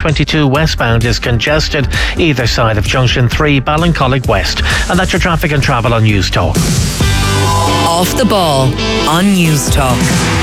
A22 westbound is congested either side of Junction 3, Ballincollig West. And that's your traffic and travel on News Talk. Off the ball on News Talk.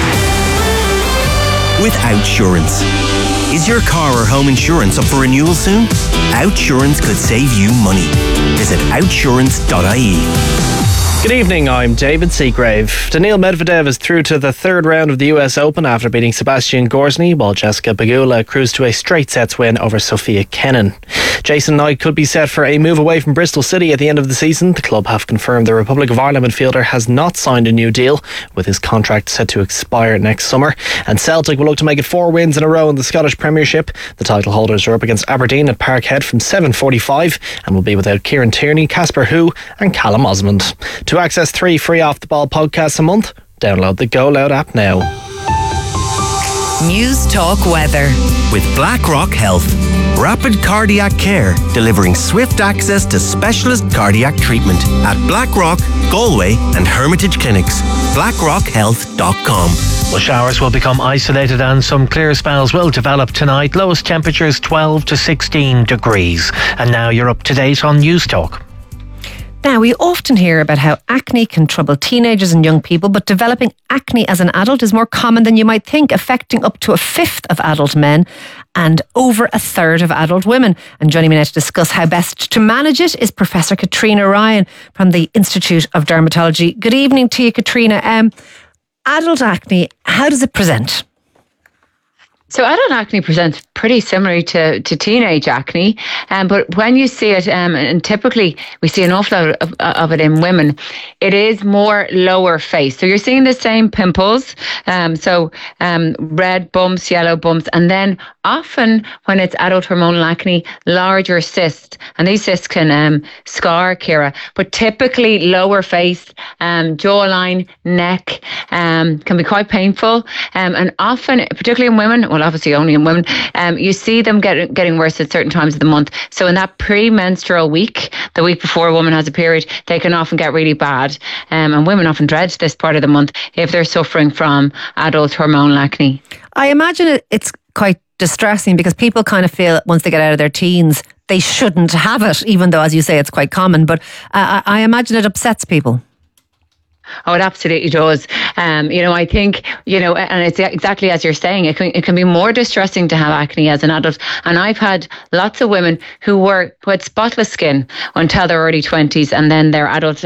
With Outsurance. Is your car or home insurance up for renewal soon? Outsurance could save you money. Visit outsurance.ie. Good evening, I'm David Seagrave. Daniil Medvedev is through to the third round of the US Open after beating Sebastian Gorsny, while Jessica Pegula cruised to a straight sets win over Sophia Kenin. Jason Knight could be set for a move away from Bristol City at the end of the season. The club have confirmed the Republic of Ireland midfielder has not signed a new deal, with his contract set to expire next summer. And Celtic will look to make it 4 wins in a row in the Scottish Premiership. The title holders are up against Aberdeen at Parkhead from 7:45 and will be without Kieran Tierney, Casper Hu and Callum Osmond. To access 3 free Off the Ball podcasts a month, download the Go Loud app now. News Talk weather. With BlackRock Health. Rapid cardiac care, delivering swift access to specialist cardiac treatment at Blackrock, Galway and Hermitage Clinics. BlackRockHealth.com. Well, showers will become isolated and some clear spells will develop tonight. Lowest temperatures 12 to 16 degrees. And now you're up to date on News Talk. Now, we often hear about how acne can trouble teenagers and young people, but developing acne as an adult is more common than you might think, affecting up to a fifth of adult men and over a third of adult women. And joining me now to discuss how best to manage it is Professor Katrina Ryan from the Institute of Dermatology. Good evening to you, Katrina. Adult acne, how does it present? So adult acne presents pretty similarly to teenage acne, but when you see it, and typically we see an awful lot of it in women, it is more lower face. So you're seeing the same pimples, red bumps, yellow bumps, and then often when it's adult hormonal acne, larger cysts, and these cysts can scar, Ciara, but typically lower face, jawline, neck, can be quite painful, and often, particularly in women, well, obviously only in women, you see them getting worse at certain times of the month. So in that premenstrual week, the week before a woman has a period, they can often get really bad. And women often dread this part of the month if they're suffering from adult hormonal acne. I imagine it's quite distressing because people kind of feel once they get out of their teens, they shouldn't have it, even though, as you say, it's quite common. But I imagine it upsets people. Oh, it absolutely does. I think, and it's exactly as you're saying, it can be more distressing to have acne as an adult. And I've had lots of women who had spotless skin until their early 20s, and then their adult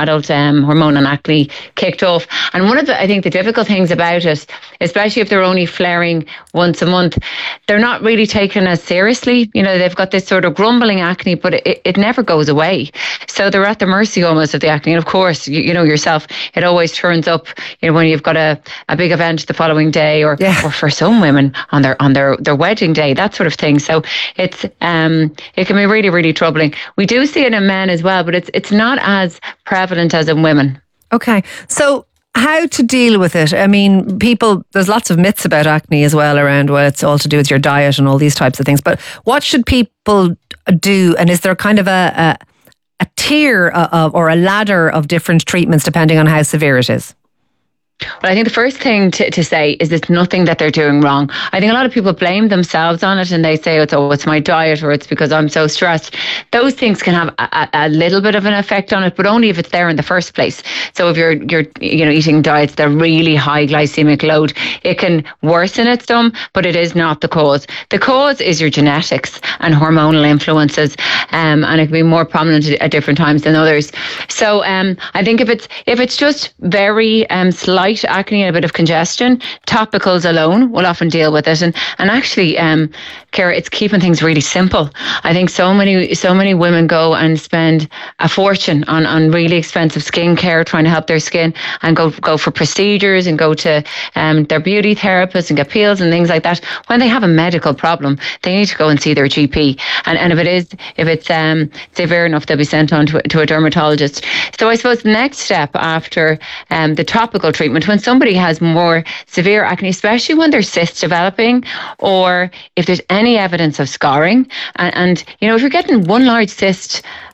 hormonal acne kicked off. And one of the difficult things about it, especially if they're only flaring once a month, they're not really taken as seriously. They've got this sort of grumbling acne, but it never goes away. So they're at the mercy almost of the acne. And of course, you know yourself, it always turns up, when you've got a big event the following day, or for some women on their wedding day, that sort of thing. So it can be really, really troubling. We do see it in men as well, but it's not as prevalent as in women. Okay, so how to deal with it? I mean, there's lots of myths about acne as well around, well, it's all to do with your diet and all these types of things. But what should people do? And is there kind of a tier or a ladder of different treatments depending on how severe it is? Well, I think the first thing to say is it's nothing that they're doing wrong. I think a lot of people blame themselves on it and they say, it's my diet, or it's because I'm so stressed. Those things can have a little bit of an effect on it, but only if it's there in the first place. So if you're eating diets that are really high glycemic load, it can worsen it some, but it is not the cause. The cause is your genetics and hormonal influences, and it can be more prominent at different times than others. So I think if it's just very slight acne and a bit of congestion, topicals alone will often deal with it. And actually, Ciara, it's keeping things really simple. I think so many women go and spend a fortune on really expensive skincare, trying to help their skin, and go for procedures and go to their beauty therapists and get peels and things like that. When they have a medical problem, they need to go and see their GP. And if it's severe enough, they'll be sent on to a dermatologist. So I suppose the next step after the topical treatment, when somebody has more severe acne, especially when there's cysts developing, or if there's any evidence of scarring, and if you're getting one large cyst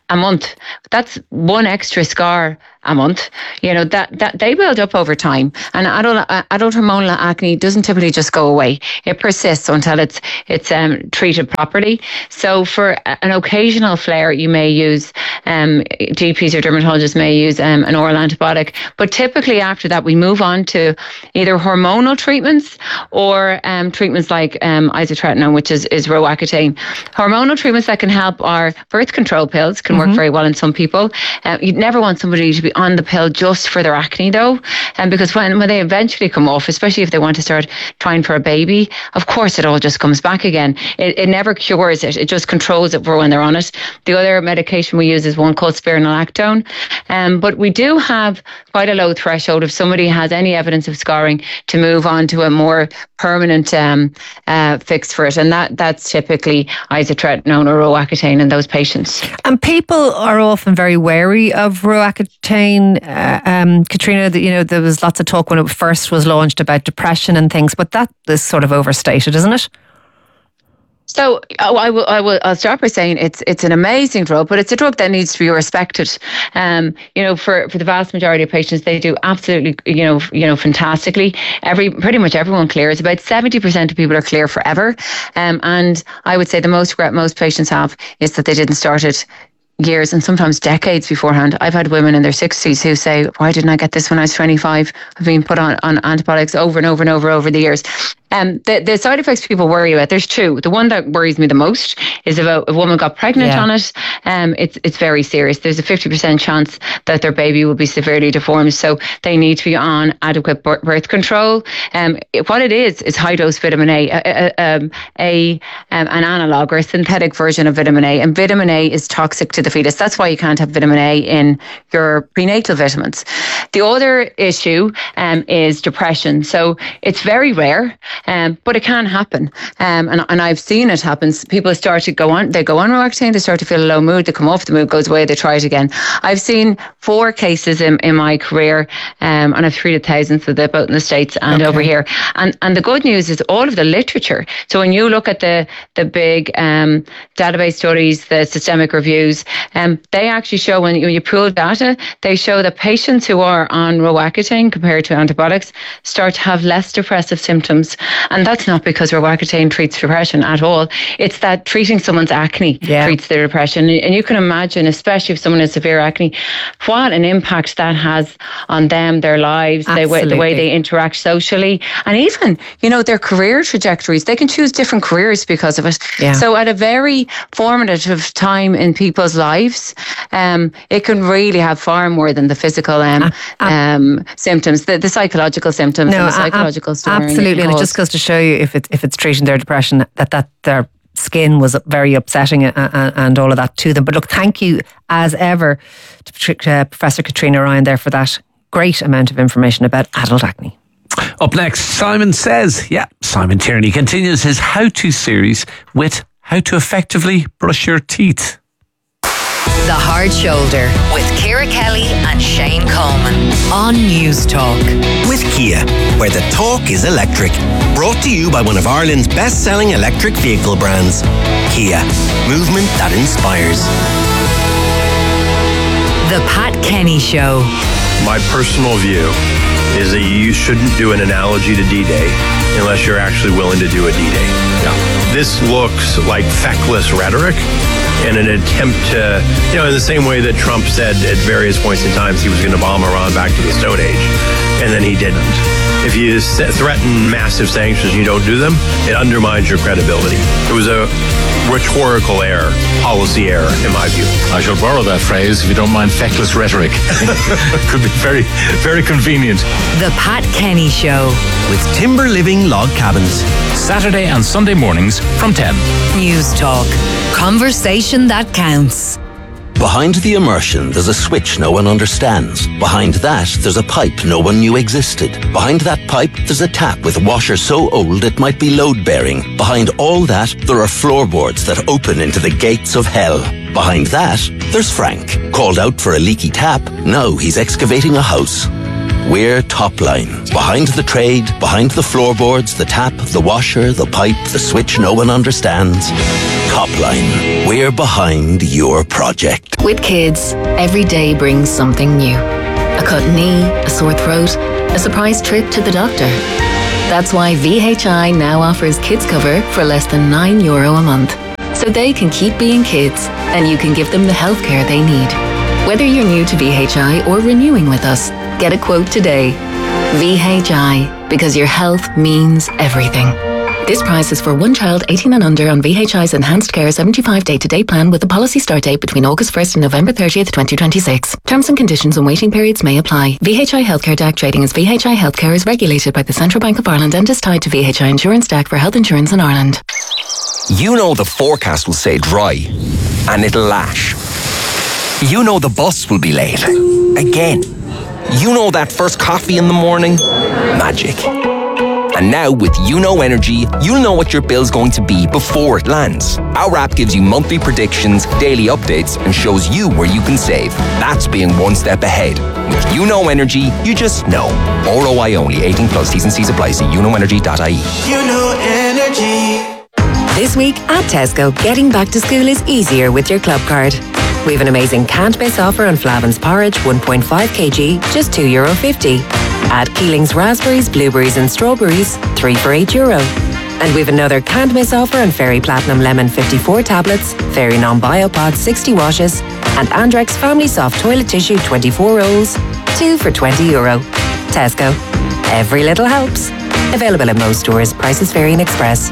a month. That's one extra scar a month. That they build up over time, and adult hormonal acne doesn't typically just go away. It persists until it's treated properly. So for an occasional flare, you may use GPs or dermatologists may use an oral antibiotic, but typically after that we move on to either hormonal treatments or treatments like isotretinoin, which is Roaccutane. Hormonal treatments that can help are birth control pills, can work very well in some people. You'd never want somebody to be on the pill just for their acne though, because when they eventually come off, especially if they want to start trying for a baby, of course it all just comes back again. It never cures it, it just controls it for when they're on it. The other medication we use is one called spironolactone, but we do have quite a low threshold if somebody has any evidence of scarring to move on to a more permanent fix for it, and that's typically isotretinoin or Roaccutane in those patients. And people are often very wary of Roaccutane. Katrina, there was lots of talk when it first was launched about depression and things, but that is sort of overstated, isn't it? So I'll start by saying it's an amazing drug, but it's a drug that needs to be respected. For the vast majority of patients, they do absolutely, fantastically. Pretty much everyone clears. About 70% of people are clear forever. And I would say the most regret most patients have is that they didn't start it years and sometimes decades beforehand. I've had women in their 60s who say, why didn't I get this when I was 25? I've been put on antibiotics over and over and over the years. The side effects people worry about, there's two. The one that worries me the most is about a woman got pregnant on it. It's very serious. There's a 50% chance that their baby will be severely deformed. So they need to be on adequate birth control. What it is high dose vitamin A, an analog or a synthetic version of vitamin A. And vitamin A is toxic to the fetus. That's why you can't have vitamin A in your prenatal vitamins. The other issue is depression. So it's very rare. But it can happen, and I've seen it happen. People start to go on Roaccutane, they start to feel a low mood, they come off, the mood goes away, they try it again. I've seen 4 cases in my career, and I've treated thousands of them both in the States and over here. And the good news is all of the literature. So when you look at the big database studies, the systemic reviews, they actually show when you pool data, they show that patients who are on Roaccutane compared to antibiotics start to have less depressive symptoms. And that's not because Roaccutane treats depression at all. It's that treating someone's acne treats their depression. And you can imagine, especially if someone has severe acne, what an impact that has on them, their lives, the way they interact socially, and even, their career trajectories. They can choose different careers because of it. Yeah. So at a very formative time in people's lives, it can really have far more than the physical symptoms, the psychological symptoms and the psychological story. Absolutely, and it just goes to show you if it's treating their depression, that their skin was very upsetting and all of that to them. But look, thank you as ever to Professor Katrina Ryan there for that great amount of information about adult acne. Up next, Simon Says. Simon Tierney continues his how-to series with how to effectively brush your teeth. The Hard Shoulder with Ciara Kelly and Shane Coleman on News Talk. With Kia, where the talk is electric. Brought to you by one of Ireland's best-selling electric vehicle brands. Kia, movement that inspires. The Pat Kenny Show. My personal view is that you shouldn't do an analogy to D-Day unless you're actually willing to do a D-Day. This looks like feckless rhetoric and an attempt to, in the same way that Trump said at various points in time he was going to bomb Iran back to the Stone Age, and then he didn't. If you threaten massive sanctions and you don't do them, it undermines your credibility. It was a rhetorical error, policy error, in my view. I shall borrow that phrase, if you don't mind, feckless rhetoric. Could be very, very convenient. The Pat Kenny Show. With Timber Living Log Cabins. Saturday and Sunday mornings from 10. News Talk. Conversation that counts. Behind the immersion, there's a switch no one understands. Behind that, there's a pipe no one knew existed. Behind that pipe, there's a tap with a washer so old it might be load-bearing. Behind all that, there are floorboards that open into the gates of hell. Behind that, there's Frank. Called out for a leaky tap, now he's excavating a house. We're Topline. Behind the trade, behind the floorboards, the tap, the washer, the pipe, the switch no one understands. Copline. We're behind your project. With kids, every day brings something new. A cut knee, a sore throat, a surprise trip to the doctor. That's why VHI now offers kids cover for less than €9 a month. So they can keep being kids and you can give them the healthcare they need. Whether you're new to VHI or renewing with us, get a quote today. VHI, because your health means everything. This price is for one child 18 and under on VHI's Enhanced Care 75 day-to-day plan with a policy start date between August 1st and November 30th, 2026. Terms and conditions and waiting periods may apply. VHI Healthcare DAC trading as VHI Healthcare is regulated by the Central Bank of Ireland and is tied to VHI Insurance DAC for health insurance in Ireland. You know the forecast will say dry and it'll lash. You know the bus will be late. Again. You know that first coffee in the morning? Magic. And now with YouKnow Energy, you'll know what your bill's going to be before it lands. Our app gives you monthly predictions, daily updates, and shows you where you can save. That's being one step ahead. With YouKnow Energy, you just know. ROI only. 18 plus. T's and C's apply. See youknowenergy.ie. YouKnow Energy. This week at Tesco, getting back to school is easier with your club card. We have an amazing can't miss offer on Flavin's porridge, 1.5 kg, just €2.50. Add Keeling's raspberries, blueberries and strawberries, 3 for €8. And we've another can't miss offer on Fairy Platinum Lemon 54 tablets, Fairy Non-Biopod 60 washes, and Andrex Family Soft Toilet Tissue 24 rolls, 2 for €20. Tesco. Every little helps. Available at most stores. Prices vary in Express.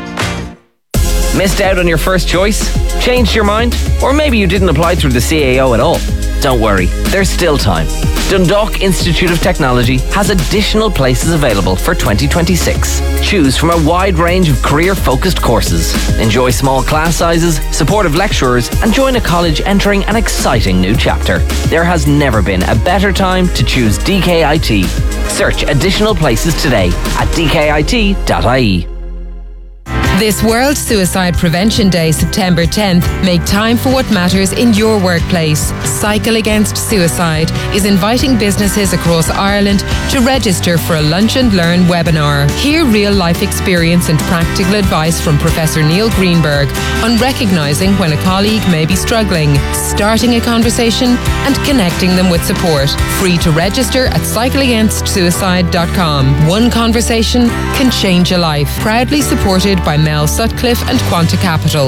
Missed out on your first choice? Changed your mind? Or maybe you didn't apply through the CAO at all? Don't worry, there's still time. Dundalk Institute of Technology has additional places available for 2026. Choose from a wide range of career-focused courses. Enjoy small class sizes, supportive lecturers, and join a college entering an exciting new chapter. There has never been a better time to choose DKIT. Search additional places today at dkit.ie. This World Suicide Prevention Day, September 10th, make time for what matters in your workplace. Cycle Against Suicide is inviting businesses across Ireland to register for a Lunch and Learn webinar. Hear real-life experience and practical advice from Professor Neil Greenberg on recognising when a colleague may be struggling, starting a conversation and connecting them with support. Free to register at cycleagainstsuicide.com. One conversation can change a life. Proudly supported by Mel Sutcliffe and Quanta Capital.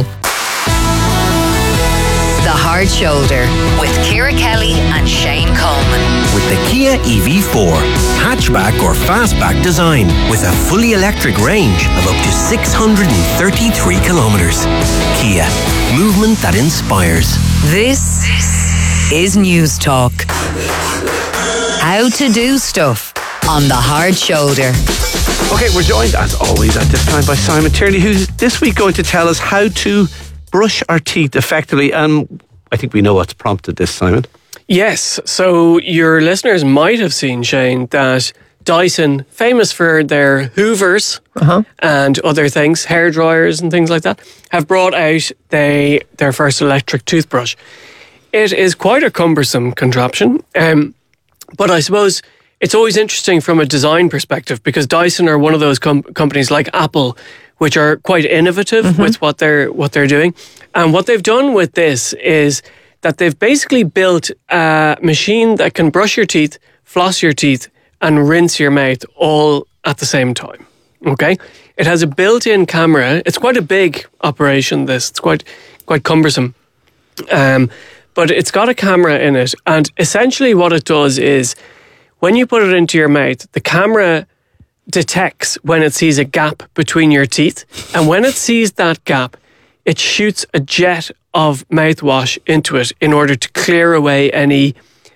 The Hard Shoulder with Ciara Kelly and Shane Coleman. With the Kia EV4, hatchback or fastback design with a fully electric range of up to 633 kilometres. Kia, movement that inspires. This is News Talk. How to do stuff on The Hard Shoulder. Okay, we're joined as always at this time by Simon Tierney, who's this week going to tell us how to brush our teeth effectively. And I think we know what's prompted this, Simon. Yes, so your listeners might have seen, Shane, that Dyson, famous for their hoovers and other things, hair dryers and things like that, have brought out their first electric toothbrush. It is quite a cumbersome contraption, but I suppose it's always interesting from a design perspective because Dyson are one of those companies like Apple, which are quite innovative with what they're doing. And what they've done with this is that they've basically built a machine that can brush your teeth, floss your teeth, and rinse your mouth all at the same time. Okay? It has a built-in camera. It's quite a big operation, this. It's quite cumbersome. But it's got a camera in it. And essentially what it does is when you put it into your mouth, the camera detects when it sees a gap between your teeth. And when it sees that gap, it shoots a jet of mouthwash into it in order to clear away any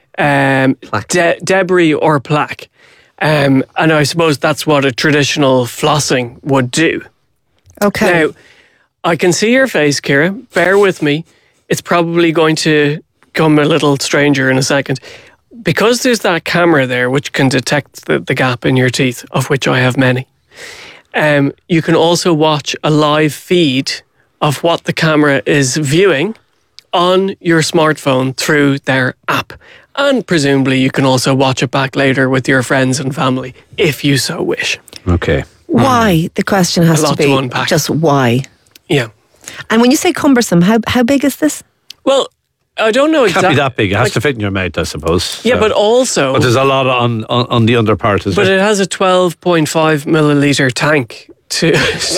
debris or plaque. And I suppose that's what a traditional flossing would do. Okay. Now, I can see your face, Ciara. Bear with me. It's probably going to come a little stranger in a second. Because there's that camera there which can detect the gap in your teeth, of which I have many, you can also watch a live feed of what the camera is viewing on your smartphone through their app. And presumably you can also watch it back later with your friends and family, if you so wish. Okay. Why? The question has to be unpack. Just why? Yeah. And when you say cumbersome, how big is this? Well, I don't know It can't exactly. be that big. It has to fit in your mouth, I suppose. Yeah, but also... But there's a lot on the under part as well. But it has a 12.5 milliliter tank to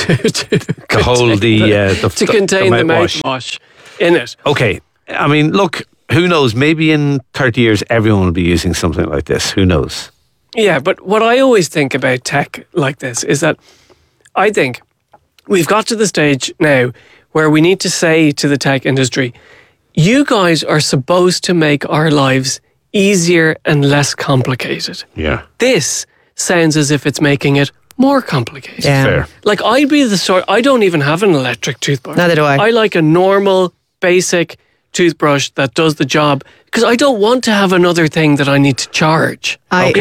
hold to contain the mouthwash in it. Okay. I mean, look, who knows? Maybe in 30 years, everyone will be using something like this. Who knows? Yeah, but what I always think about tech like this is that I think we've got to the stage now where we need to say to the tech industry, you guys are supposed to make our lives easier and less complicated. Yeah. This sounds as if it's making it more complicated. Yeah. Fair. Like I'd be the sort, I don't even have an electric toothbrush. Neither do I. I like a normal, basic toothbrush that does the job because I don't want to have another thing that I need to charge. I'm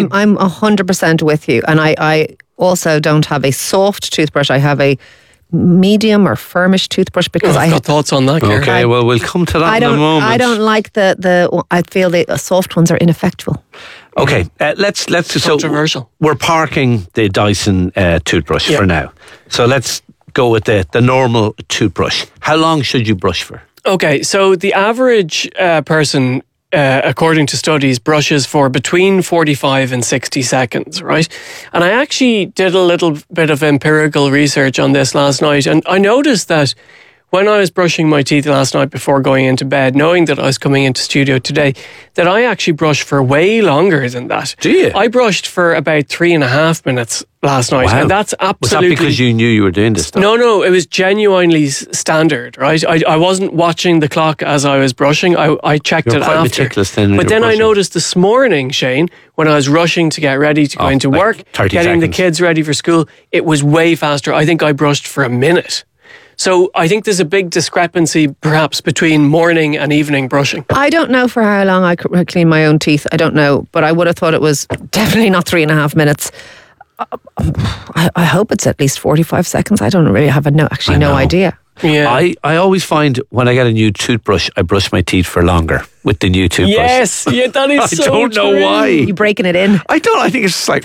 100% with you. And I also don't have a soft toothbrush. I have a medium or firmish toothbrush because I've got thoughts on that, Karen. Okay, well, we'll come to that in a moment. I don't like I feel the soft ones are ineffectual. Okay, let's controversial. We're parking the Dyson toothbrush for now. So let's go with the normal toothbrush. How long should you brush for? Okay, so the average person, according to studies, brushes for between 45 and 60 seconds, right? And I actually did a little bit of empirical research on this last night, and I noticed that when I was brushing my teeth last night before going into bed, knowing that I was coming into studio today, that I actually brushed for way longer than that. Do you? I brushed for about 3.5 minutes last night, and that's absolutely... Was that because you knew you were doing this stuff? No, it was genuinely standard, right? I wasn't watching the clock as I was brushing. I checked You're it quite after. meticulous then when But you're then I brushing. noticed this morning, Shane, when I was rushing to get ready to go into like work, 30 getting the seconds. kids ready for school, it was way faster. I think I brushed for a minute. So I think there's a big discrepancy perhaps between morning and evening brushing. I don't know for how long I clean my own teeth. I don't know, but I would have thought it was definitely not 3.5 minutes. I hope it's at least 45 seconds. I don't really have no idea. Yeah. I always find when I get a new toothbrush, I brush my teeth for longer with the new toothbrush. Yes, yeah, that is I so don't know true. why. You breaking it in? I don't. I think it's just like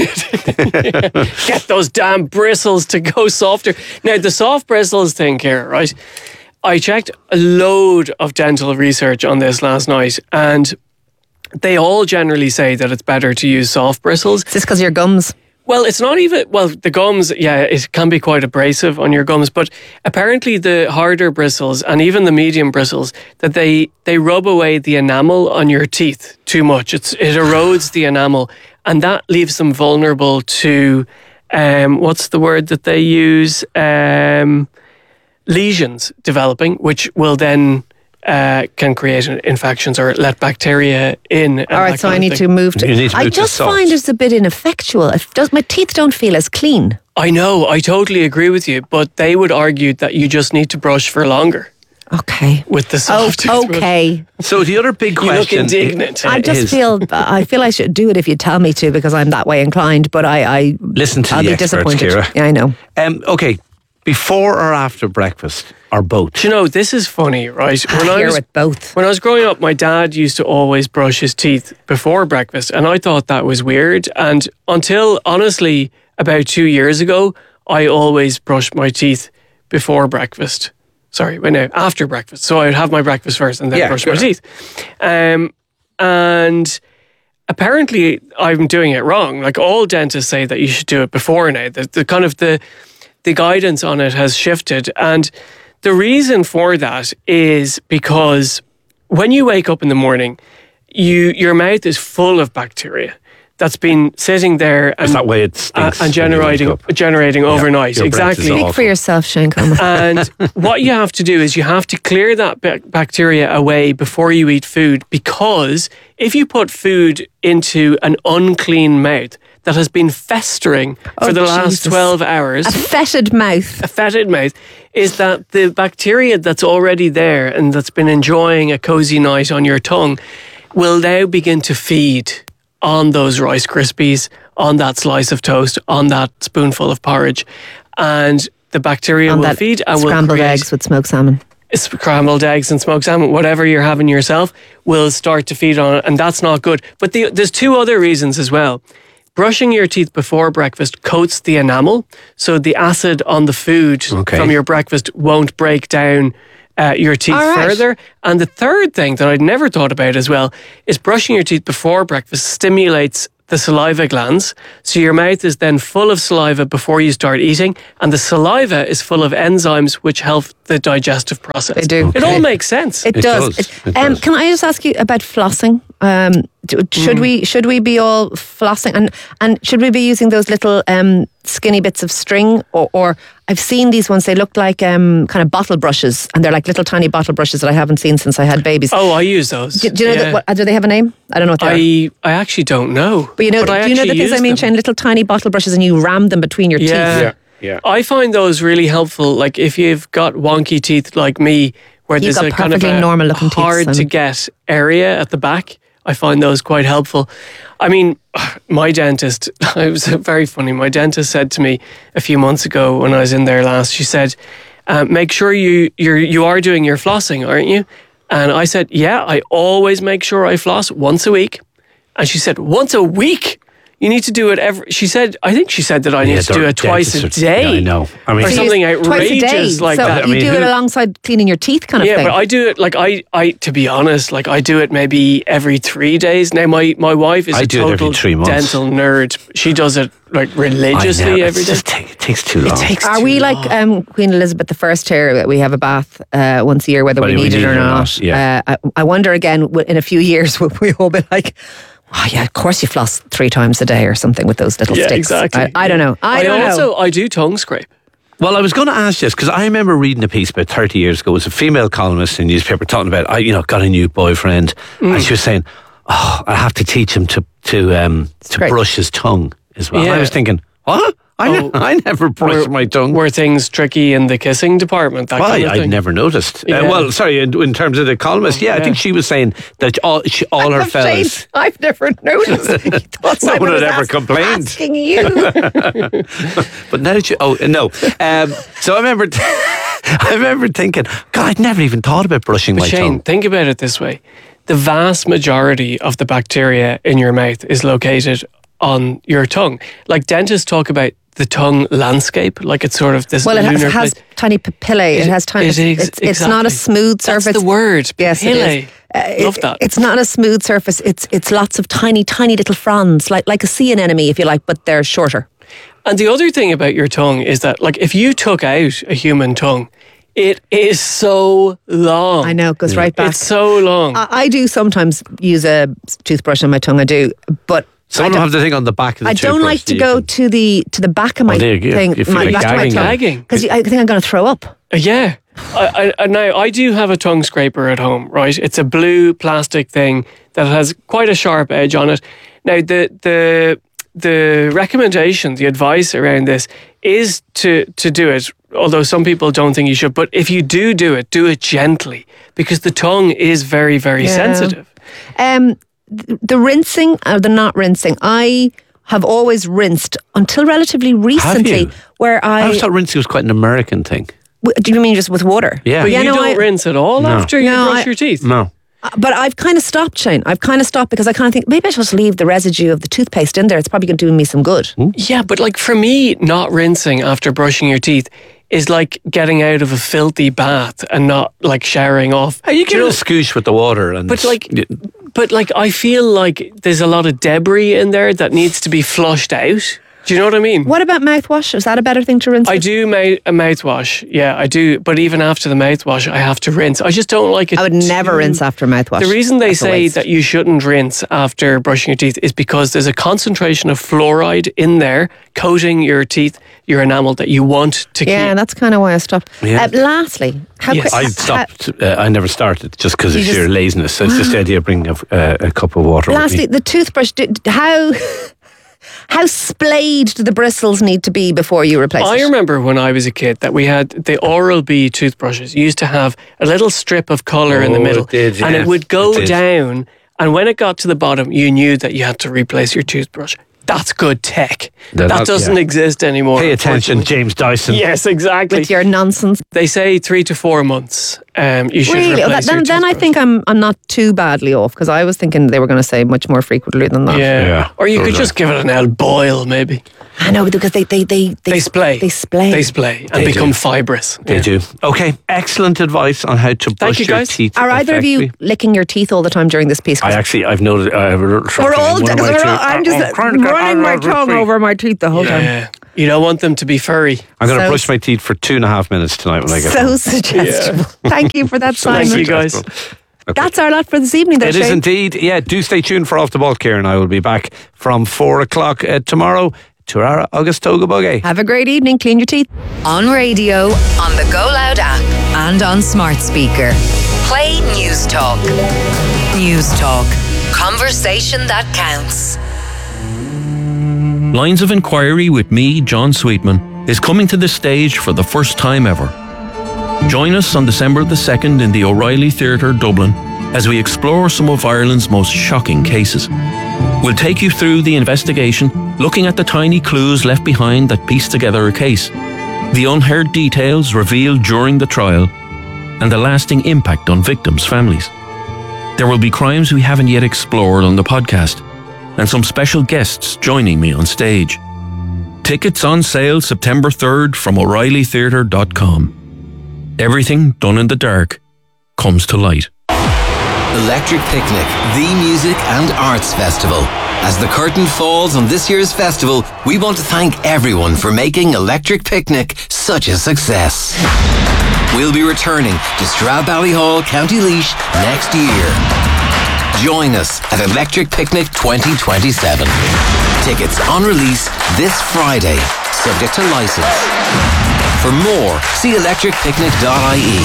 Get those damn bristles to go softer. Now, the soft bristles thing here, right? I checked a load of dental research on this last night, and they all generally say that it's better to use soft bristles. Is this because of your gums? Well, it's not even... Well, the gums, yeah, it can be quite abrasive on your gums, but apparently the harder bristles and even the medium bristles, that they rub away the enamel on your teeth too much. It erodes the enamel, and that leaves them vulnerable to... what's the word that they use? Lesions developing, which will then... can create infections or let bacteria in. All right, so I need to move to... I just find it's a bit ineffectual. My teeth don't feel as clean. I know, I totally agree with you, but they would argue that you just need to brush for longer. Okay. With the soft toothbrush. Okay. So the other big question... You look indignant. I feel I should do it if you tell me to because I'm that way inclined, but I listen to I'll the be experts, disappointed. Ciara. Yeah, I know. Okay, before or after breakfast, or both? Do you know, this is funny, right? Both. When I was growing up, my dad used to always brush his teeth before breakfast, and I thought that was weird. And until, honestly, about 2 years ago, I always brushed my teeth before breakfast. Sorry, after breakfast. So I would have my breakfast first and then brush my teeth. And apparently, I'm doing it wrong. Like all dentists say that you should do it before now. The guidance on it has shifted, and the reason for that is because when you wake up in the morning, your mouth is full of bacteria that's been sitting there and that way it stinks and generating overnight. your breath is Exactly. Speak for yourself, Shane Coleman. And what you have to do is you have to clear that bacteria away before you eat food, because if you put food into an unclean mouth that has been festering for the last 12 hours... A fetid mouth. A fetid mouth is that the bacteria that's already there and that's been enjoying a cozy night on your tongue will now begin to feed on those Rice Krispies, on that slice of toast, on that spoonful of porridge. And the bacteria will feed and will scrambled eggs with smoked salmon. Scrambled eggs and smoked salmon, whatever you're having yourself, will start to feed on it, and that's not good. But there's two other reasons as well. brushing your teeth before breakfast coats the enamel, so the acid on the food from your breakfast won't break down your teeth further. And the third thing that I'd never thought about as well is brushing your teeth before breakfast stimulates the saliva glands. So your mouth is then full of saliva before you start eating, and the saliva is full of enzymes which help the digestive process. They do. It all makes sense. It does. Can I just ask you about flossing? Should we be all flossing, and should we be using those little skinny bits of string, or I've seen these ones, they look like kind of bottle brushes, and they're like little tiny bottle brushes that I haven't seen since I had babies. Oh, I use those. Do you know do they have a name? I don't know what they are. I actually don't know. But do you know the things I mean, Shane? Little tiny bottle brushes, and you ram them between your teeth. Yeah. I find those really helpful. Like if you've got wonky teeth like me, where there's a kind of a normal looking hard to get area at the back, I find those quite helpful. I mean, my dentist, it was very funny. My dentist said to me a few months ago when I was in there last, she said, make sure you are doing your flossing, aren't you? And I said, yeah, I always make sure I floss once a week. And she said, once a week? You need to do it I think she said that I need to do it twice a day. Yeah, I know. I mean, or something outrageous like so that. You do it alongside cleaning your teeth kind of thing. Yeah, but I do it, like, I to be honest, like, I do it maybe every 3 days. Now, my wife is a total dental nerd. She does it, like, religiously every day. It takes too long. Are we like Queen Elizabeth I here, that we have a bath once a year, whether we need it or not? Yeah. I wonder again, in a few years, will we all be like, oh yeah, of course you floss 3 times a day or something with those little sticks. Exactly. I don't know. I do tongue scrape. Well, I was going to ask this because I remember reading a piece about 30 years ago. It was a female columnist in a newspaper talking about, got a new boyfriend, and she was saying, I have to teach him to brush his tongue as well. Yeah. I was thinking, what? I never brushed my tongue. Were things tricky in the kissing department? That kind of thing? I'd never noticed. Yeah. In terms of the columnist, I think she was saying that all her fellas. I've never noticed. No one had ever complained. Asking you. But now that no. So I remember thinking, God, I'd never even thought about brushing my Shane, tongue. think about it this way. The vast majority of the bacteria in your mouth is located on your tongue. Like dentists talk about the tongue landscape, like it's sort of this lunar it has tiny papillae. It has tiny. It's not a smooth surface. That's the word. Yes, papillae. Love that. It's not a smooth surface. It's lots of tiny little fronds, like a sea anemone, if you like, but they're shorter. And the other thing about your tongue is that, like, if you took out a human tongue, it is so long. I know, it goes right back. It's so long. I do sometimes use a toothbrush on my tongue. I do, but. Some don't have the thing on the back of the I don't like to go to the back of my thing. You feel like gagging. Because I think I'm going to throw up. Yeah. Now, I do have a tongue scraper at home, right? It's a blue plastic thing that has quite a sharp edge on it. Now, the recommendation, the advice around this is to do it, although some people don't think you should. But if you do it gently, because the tongue is very, very sensitive. The rinsing or the not rinsing, I have always rinsed until relatively recently. Where I thought rinsing was quite an American thing. Do you mean just with water? Yeah. But you don't rinse at all after you brush your teeth? No. But I've kind of stopped, Shane. I've kind of stopped because I kind of think maybe I should just leave the residue of the toothpaste in there. It's probably going to do me some good. Yeah, but like for me, not rinsing after brushing your teeth is like getting out of a filthy bath and not like showering off. Hey, you get a scoosh with the water, but I feel like there's a lot of debris in there that needs to be flushed out. Do you know what I mean? What about mouthwash? Is that a better thing to rinse? I do a mouthwash. Yeah, I do. But even after the mouthwash, I have to rinse. I just don't like it. I would never rinse after mouthwash. The reason they say that you shouldn't rinse after brushing your teeth is because there's a concentration of fluoride in there coating your teeth, your enamel, that you want to keep. Yeah, that's kind of why I stopped. Yeah. lastly, I stopped. I never started just because of sheer laziness. It's just the idea of bringing a cup of water. Lastly, the toothbrush. How splayed do the bristles need to be before you replace it? I remember when I was a kid that we had the Oral-B toothbrushes. Used to have a little strip of colour in the middle. And it would go down, and when it got to the bottom, you knew that you had to replace your toothbrush. That's good tech. That doesn't exist anymore. Pay attention, James Dyson. Yes, exactly. With your nonsense. They say 3 to 4 months. You should really? replace your Then I think I'm not too badly off, because I was thinking they were going to say much more frequently than that. Yeah. Or you could just give it an old boil, maybe. I know, because they splay. They splay and become fibrous. They do. Okay, excellent advice on how to brush your teeth. Are either of you licking your teeth all the time during this piece? I've noted. We're all. I'm just running my tongue over my teeth the whole time. You don't want them to be furry. I'm going to brush my teeth for 2.5 minutes tonight when I get so home. suggestible. Thank you for that, Simon. Thank you, guys. Okay. That's our lot for this evening, though, It is indeed. Yeah, do stay tuned for Off the Ball, Kieran. I will be back from 4 o'clock tomorrow. Turara Augustoga Buggy. Have a great evening. Clean your teeth. On radio, on the Go Loud app, and on smart speaker. Play News Talk. News Talk. Conversation that counts. Lines of Inquiry with me, John Sweetman, is coming to the stage for the first time ever. Join us on December the 2nd in the O'Reilly Theatre, Dublin, as we explore some of Ireland's most shocking cases. We'll take you through the investigation, looking at the tiny clues left behind that piece together a case, the unheard details revealed during the trial, and the lasting impact on victims' families. There will be crimes we haven't yet explored on the podcast, and some special guests joining me on stage. Tickets on sale September 3rd from O'ReillyTheatre.com. Everything done in the dark comes to light. Electric Picnic, the music and arts festival. As the curtain falls on this year's festival, we want to thank everyone for making Electric Picnic such a success. We'll be returning to Stradbally, County Laois next year. Join us at Electric Picnic 2027. Tickets on release this Friday, subject to license. For more, see electricpicnic.ie.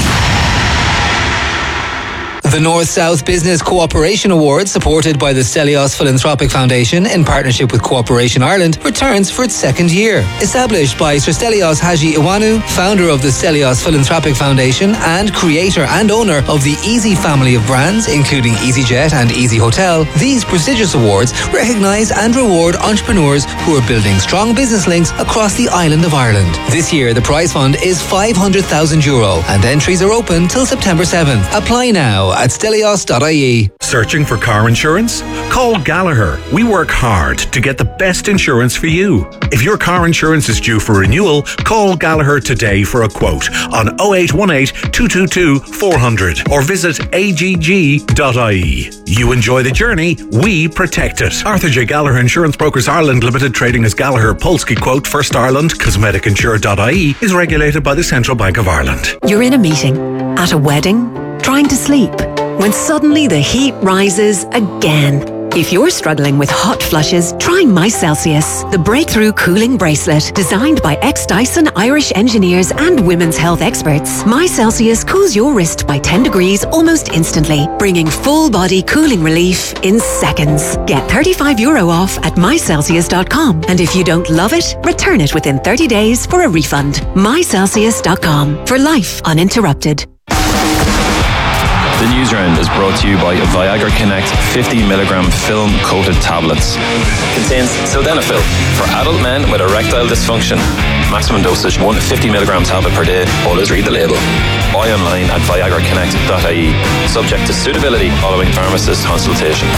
The North-South Business Cooperation Award, supported by the Stelios Philanthropic Foundation in partnership with Cooperation Ireland, returns for its second year. Established by Sir Stelios Haji Iwanu, founder of the Stelios Philanthropic Foundation and creator and owner of the Easy family of brands, including EasyJet and Easy Hotel, these prestigious awards recognise and reward entrepreneurs who are building strong business links across the island of Ireland. This year, the prize fund is €500,000 and entries are open till September 7th. Apply now at stelios.ie. Searching for car insurance? Call Gallagher. We work hard to get the best insurance for you. If your car insurance is due for renewal, call Gallagher today for a quote on 0818 222 400 or visit agg.ie. You enjoy the journey, we protect it. Arthur J. Gallagher Insurance Brokers Ireland Limited, trading as Gallagher Polski Quote, First Ireland, cosmeticinsure.ie, is regulated by the Central Bank of Ireland. You're in a meeting, at a wedding, trying to sleep, when suddenly the heat rises again. If you're struggling with hot flushes, try My Celsius, the breakthrough cooling bracelet designed by ex-Dyson Irish engineers and women's health experts. My Celsius cools your wrist by 10 degrees almost instantly, bringing full-body cooling relief in seconds. Get €35 off at mycelsius.com, and if you don't love it, return it within 30 days for a refund. mycelsius.com, for life uninterrupted. The Newsround is brought to you by Viagra Connect 50mg film-coated tablets. Contains sildenafil for adult men with erectile dysfunction. Maximum dosage 1 50mg tablet per day. Always read the label. Buy online at viagraconnect.ie. Subject to suitability following pharmacist consultation.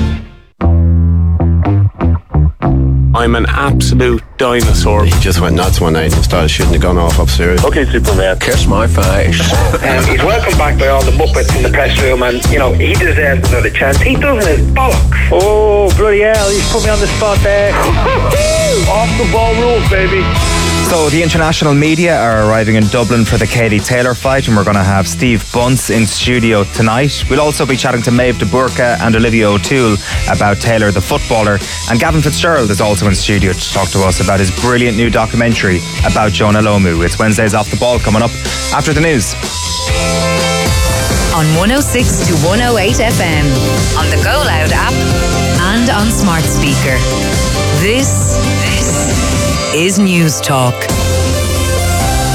I'm an absolute dinosaur. He just went nuts one night and started shooting the gun off upstairs. Okay, Superman. Kiss my face. He's welcomed back by all the Muppets in the press room, and, you know, he deserves another chance. He doesn't his bollocks. Oh, bloody hell, he's put me on the spot there. Off the ball rules, baby. So the international media are arriving in Dublin for the Katie Taylor fight, and we're going to have Steve Bunce in studio tonight. We'll also be chatting to Maeve de Burka and Olivia O'Toole about Taylor the footballer, and Gavin Fitzgerald is also in studio to talk to us about his brilliant new documentary about Jonah Lomu. It's Wednesday's Off the Ball coming up after the news. On 106 to 108 FM, on the Go Loud app, and on smart speaker. This is News Talk.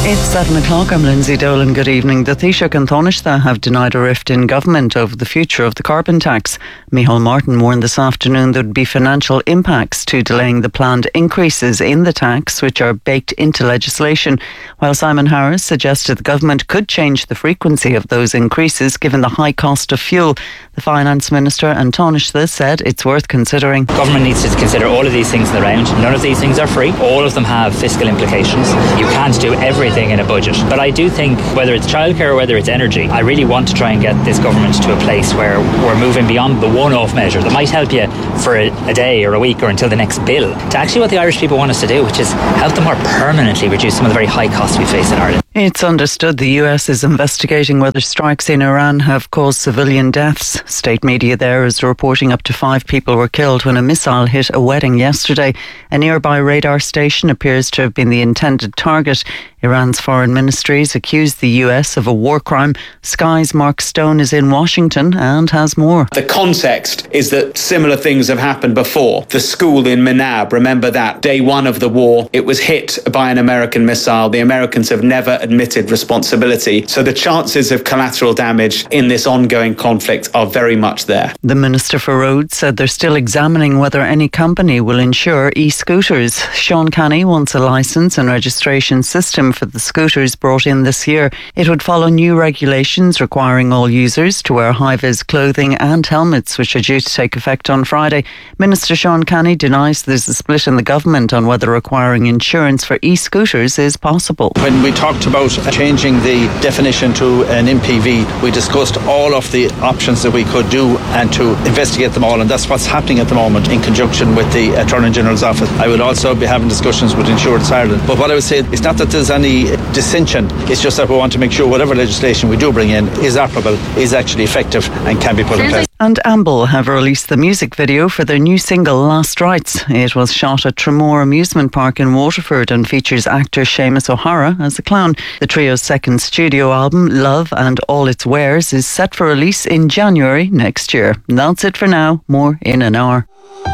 It's 7 o'clock. I'm Lindsay Dolan. Good evening. The Taoiseach and Taoiseach have denied a rift in government over the future of the carbon tax. Micheál Martin warned this afternoon there would be financial impacts to delaying the planned increases in the tax, which are baked into legislation, while Simon Harris suggested the government could change the frequency of those increases given the high cost of fuel. The Finance Minister and Taoiseach said it's worth considering. Government needs to consider all of these things in the round. None of these things are free. All of them have fiscal implications. You can't do everything in a budget. But I do think, whether it's childcare or whether it's energy, I really want to try and get this government to a place where we're moving beyond the one-off measure that might help you for a day or a week or until the next bill, to actually what the Irish people want us to do, which is help them more permanently reduce some of the very high costs we face in Ireland. It's understood the US is investigating whether strikes in Iran have caused civilian deaths. State media there is reporting up to 5 people were killed when a missile hit a wedding yesterday. A nearby radar station appears to have been the intended target. Iran's foreign ministries accused the US of a war crime. Sky's Mark Stone is in Washington and has more. The context is that similar things have happened before. The school in Menab, remember that, day one of the war, it was hit by an American missile. The Americans have never admitted responsibility. So the chances of collateral damage in this ongoing conflict are very much there. The Minister for Roads said they're still examining whether any company will insure e-scooters. Sean Canny wants a licence and registration system for the scooters brought in this year. It would follow new regulations requiring all users to wear high-vis clothing and helmets, which are due to take effect on Friday. Minister Sean Canny denies there's a split in the government on whether requiring insurance for e-scooters is possible. When we talked about changing the definition to an MPV, we discussed all of the options that we could do and to investigate them all, and that's what's happening at the moment in conjunction with the Attorney General's office. I will also be having discussions with Insurance Ireland. But what I would say is not that there's any dissension, it's just that we want to make sure whatever legislation we do bring in is operable, is actually effective and can be put in place. And Amble have released the music video for their new single Last Rites. It was shot at Tramore Amusement Park in Waterford and features actor Seamus O'Hara as a clown. The trio's second studio album, Love and All Its Wares, is set for release in January next year. That's it for now. More in an hour.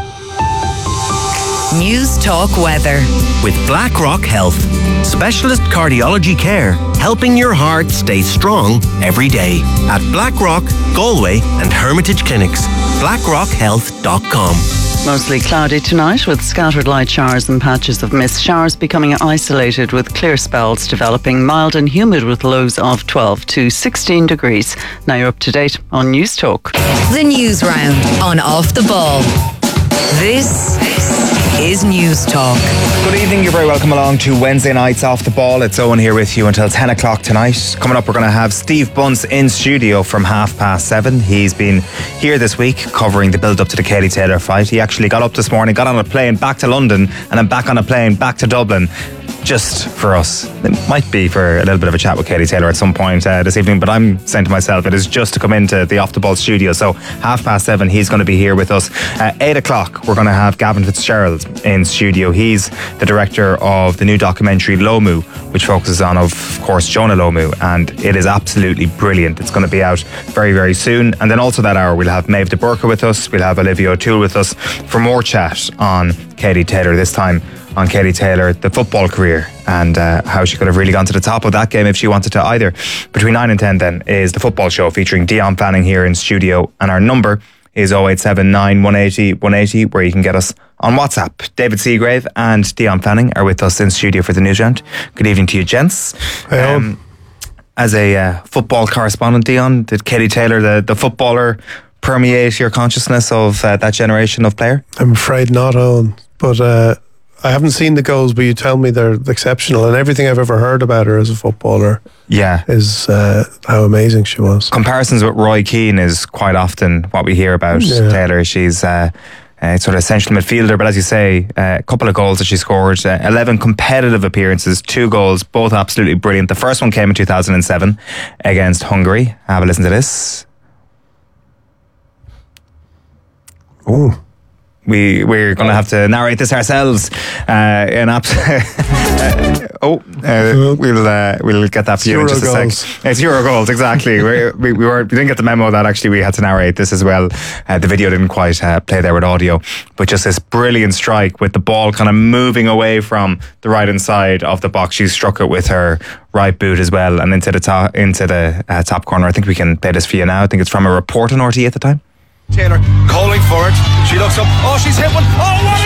News Talk Weather. With BlackRock Health. Specialist cardiology care, helping your heart stay strong every day. At BlackRock, Galway and Hermitage Clinics. BlackRockHealth.com. Mostly cloudy tonight with scattered light showers and patches of mist. Showers becoming isolated with clear spells developing, mild and humid with lows of 12 to 16 degrees. Now you're up to date on News Talk. The News Round on Off the Ball. This is News Talk. Good evening, you're very welcome along to Wednesday night's Off the Ball. It's Owen here with you until 10 o'clock tonight. Coming up, we're going to have Steve Bunce in studio from 7:30. He's been here this week covering the build-up to the Katie Taylor fight. He actually got up this morning, got on a plane back to London and then back on a plane back to Dublin. Just for us. It might be for a little bit of a chat with Katie Taylor at some point this evening, but I'm saying to myself, it is just to come into the Off the Ball studio. So 7:30, he's going to be here with us. 8 o'clock, we're going to have Gavin Fitzgerald in studio. He's the director of the new documentary Lomu, which focuses on, of course, Jonah Lomu, and it is absolutely brilliant. It's going to be out very, very soon. And then also that hour, we'll have Maeve de Burke with us. We'll have Olivia O'Toole with us for more chat on Katie Taylor, this time on Katie Taylor, the football career, and how she could have really gone to the top of that game if she wanted to either. Between 9 and 10 then is the football show featuring Dion Fanning here in studio, and our number is 0879 180 180, where you can get us on WhatsApp. David Seagrave and Dion Fanning are with us in studio for the news round. Good evening to you, gents. As a football correspondent, Dion, did Katie Taylor, the footballer, permeate your consciousness of that generation of player? I'm afraid not, Owen, but I haven't seen the goals, but you tell me they're exceptional, and everything I've ever heard about her as a footballer is how amazing she was. Comparisons with Roy Keane is quite often what we hear about Taylor. She's sort of central midfielder, but as you say, a couple of goals that she scored, 11 competitive appearances, 2 goals, both absolutely brilliant. The first one came in 2007 against Hungary. Have a listen to this. Oh. we're going to have to narrate this ourselves. We'll get that for you in just a sec. It's Euro goals, exactly. we didn't get the memo that actually we had to narrate this as well. The video didn't quite play there with audio, but just this brilliant strike with the ball kind of moving away from the right hand side of the box. She struck it with her right boot as well, and into the top corner. I think we can play this for you now. I think it's from a report on RTÉ at the time. Taylor calling for it. She looks up. Oh, she's hit one. Oh, what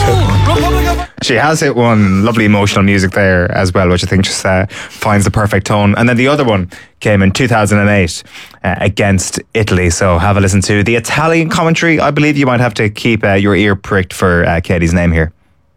a goal! She has hit one. Lovely emotional music there as well, which I think just finds the perfect tone. And then the other one came in 2008 against Italy. So have a listen to the Italian commentary. I believe you might have to keep your ear pricked for Katie's name here.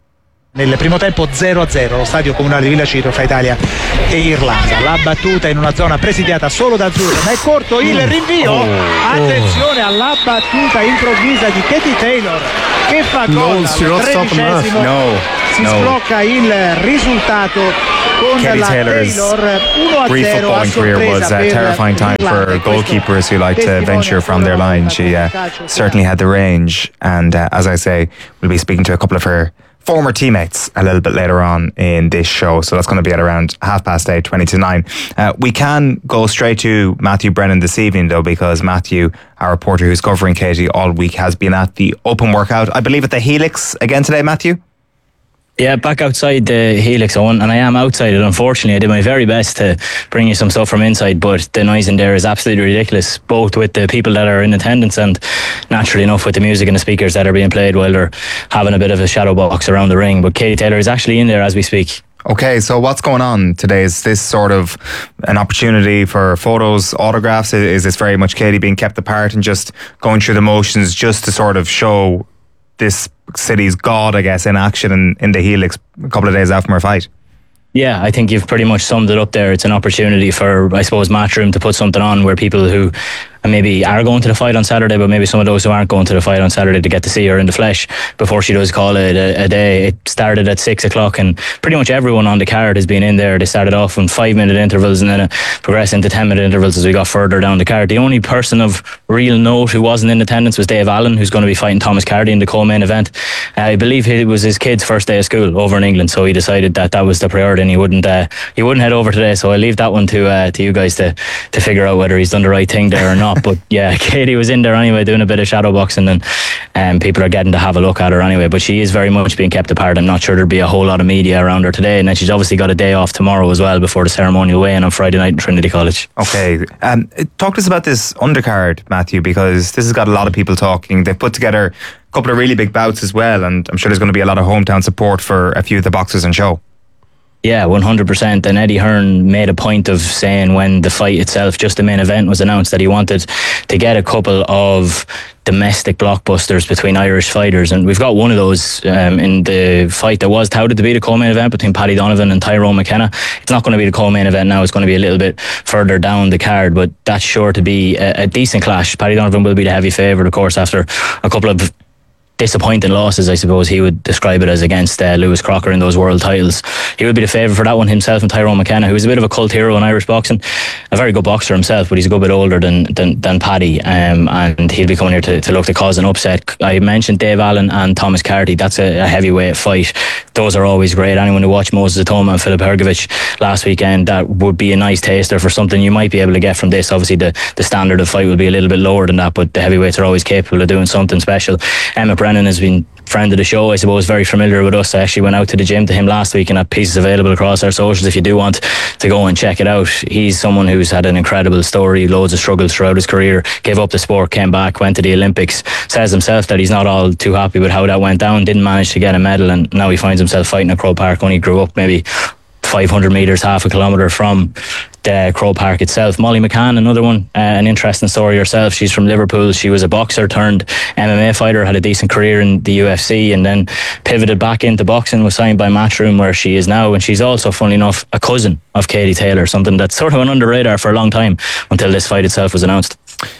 Nel primo tempo 0-0 allo stadio comunale di Villa Ciro fra Italia e Irlanda. La battuta in una zona presidiata solo da azzurro, ma è corto il rinvio. Attenzione alla battuta improvvisa di Katie Taylor che fa gol al 13esimo. Si sblocca il risultato con Katie la Taylor's Taylor 1-0 brief footballing career was a terrifying time for goalkeepers who like to venture from their line. She certainly had the range, and as I say, we'll be speaking to a couple of her former teammates a little bit later on in this show. So that's going to be at around 8:30, 20 to 9. We can go straight to Matthew Brennan this evening, though, because Matthew, our reporter who's covering Katie all week, has been at the open workout, I believe at the Helix again today, Matthew? Yeah, back outside the Helix, Owen, and I am outside it. Unfortunately, I did my very best to bring you some stuff from inside, but the noise in there is absolutely ridiculous, both with the people that are in attendance and, naturally enough, with the music and the speakers that are being played while they're having a bit of a shadow box around the ring. But Katie Taylor is actually in there as we speak. Okay, so what's going on today? Is this sort of an opportunity for photos, autographs? Is this very much Katie being kept apart and just going through the motions just to sort of show this city's god, I guess, in action in the Helix a couple of days after her fight? Yeah, I think you've pretty much summed it up there. It's an opportunity for, I suppose, Matchroom to put something on where people who maybe are going to the fight on Saturday, but maybe some of those who aren't going to the fight on Saturday to get to see her in the flesh before she does call it a day. It started at 6 o'clock and pretty much everyone on the card has been in there. They started off in 5-minute intervals and then it progressed into 10-minute intervals as we got further down the card. The only person of real note who wasn't in attendance was Dave Allen, who's going to be fighting Thomas Cardy in the co-main event. I believe it was his kid's first day of school over in England, so he decided that was the priority and he wouldn't head over today. So I leave that one to you guys to figure out whether he's done the right thing there or not. But yeah, Katie was in there anyway doing a bit of shadow boxing and people are getting to have a look at her anyway, but she is very much being kept apart. I'm not sure there'll be a whole lot of media around her today, and then she's obviously got a day off tomorrow as well before the ceremonial weigh-in on Friday night in Trinity College. Okay, talk to us about this undercard, Matthew, because this has got a lot of people talking. They've put together a couple of really big bouts as well, and I'm sure there's going to be a lot of hometown support for a few of the boxers in show. Yeah, 100%. And Eddie Hearn made a point of saying when the fight itself, just the main event, was announced that he wanted to get a couple of domestic blockbusters between Irish fighters. And we've got one of those in the fight that was touted to be the co-main event between Paddy Donovan and Tyrone McKenna. It's not going to be the co-main event now. It's going to be a little bit further down the card, but that's sure to be a decent clash. Paddy Donovan will be the heavy favourite, of course, after a couple of disappointing losses, I suppose he would describe it as, against Lewis Crocker in those world titles. He would be the favourite for that one, himself and Tyrone McKenna, who's a bit of a cult hero in Irish boxing, a very good boxer himself, but he's a good bit older than Paddy, and he'll be coming here to look to cause an upset. I mentioned Dave Allen and Thomas Carty. That's a heavyweight fight. Those are always great. Anyone who watched Moses Atoma and Filip Hrgovic last weekend, that would be a nice taster for something you might be able to get from this. Obviously the standard of fight will be a little bit lower than that, but the heavyweights are always capable of doing something special. Emmett Brennan has been friend of the show, I suppose, very familiar with us. I actually went out to the gym to him last week and have pieces available across our socials if you do want to go and check it out. He's someone who's had an incredible story, loads of struggles throughout his career, gave up the sport, came back, went to the Olympics, says himself that he's not all too happy with how that went down, didn't manage to get a medal, and now he finds himself fighting at Croke Park. Only grew up maybe 500 metres, half a kilometre from the Croke Park itself. Molly McCann, another one, an interesting story herself. She's from Liverpool. She was a boxer turned MMA fighter, had a decent career in the UFC, and then pivoted back into boxing, was signed by Matchroom, where she is now, and she's also, funnily enough, a cousin of Katie Taylor, something that's sort of went under the radar for a long time until this fight itself was announced.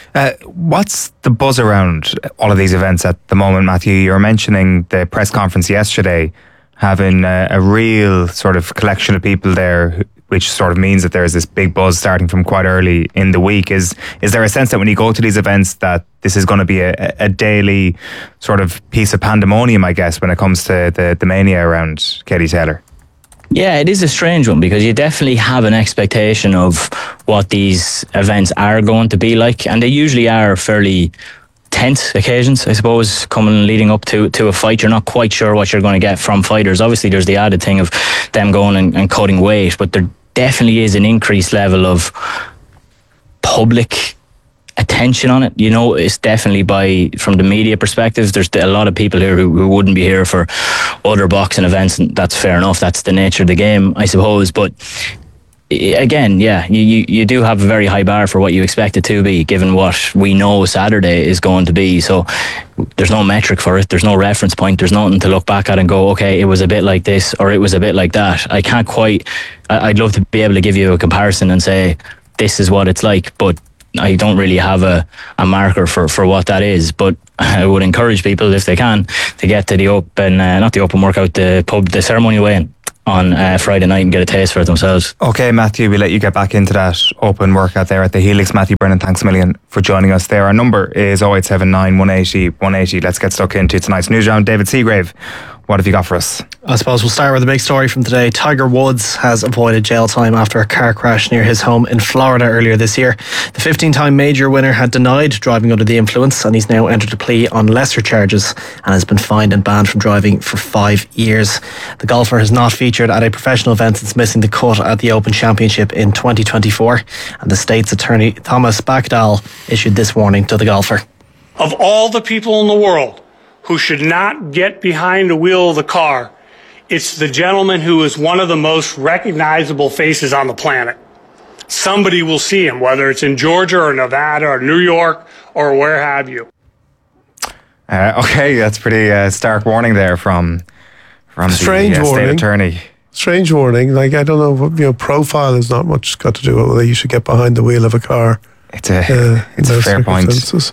What's the buzz around all of these events at the moment, Matthew? You were mentioning the press conference yesterday, having a real sort of collection of people there which sort of means that there's this big buzz starting from quite early in the week. Is there a sense that when you go to these events that this is going to be a daily sort of piece of pandemonium, I guess, when it comes to the mania around Katie Taylor? Yeah, it is a strange one because you definitely have an expectation of what these events are going to be like, and they usually are fairly tense occasions, I suppose, leading up to a fight. You're not quite sure what you're going to get from fighters. Obviously, there's the added thing of them going and cutting weight, but there definitely is an increased level of public attention on it. You know, it's definitely from the media perspective, there's a lot of people here who wouldn't be here for other boxing events, and that's fair enough. That's the nature of the game, I suppose. But again, yeah, you do have a very high bar for what you expect it to be, given what we know Saturday is going to be. So there's no metric for it. There's no reference point. There's nothing to look back at and go, okay, it was a bit like this or it was a bit like that. I can't quite. I'd love to be able to give you a comparison and say this is what it's like, but I don't really have a marker for what that is. But I would encourage people, if they can, to get to the open, not the open workout, the ceremonial weigh-in on Friday night and get a taste for it themselves. Okay, Matthew, we'll let you get back into that open workout there at the Helix. Matthew Brennan, thanks a million for joining us there. Our number is 0879 180 180. Let's get stuck into tonight's news round. David Seagrave, what have you got for us? I suppose we'll start with the big story from today. Tiger Woods has avoided jail time after a car crash near his home in Florida earlier this year. The 15-time major winner had denied driving under the influence, and he's now entered a plea on lesser charges and has been fined and banned from driving for 5 years. The golfer has not featured at a professional event since missing the cut at the Open Championship in 2024, and the state's attorney Thomas Bakdal issued this warning to the golfer. Of all the people in the world who should not get behind the wheel of the car, it's the gentleman who is one of the most recognizable faces on the planet. Somebody will see him, whether it's in Georgia or Nevada or New York or where have you. Okay, that's pretty stark warning there from Strange the warning. state attorney. Strange warning. Like, I don't know, profile has not much got to do with whether you should get behind the wheel of a car. It's a fair point.